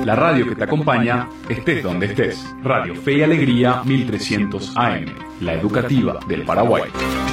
La radio que te acompaña, estés donde estés. Radio Fe y Alegría 1300 AM, la educativa del Paraguay.